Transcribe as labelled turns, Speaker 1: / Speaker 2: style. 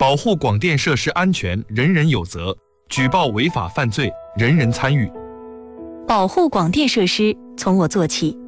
Speaker 1: 保护广电设施安全，人人有责。举报违法犯罪，人人参与。
Speaker 2: 保护广电设施，从我做起。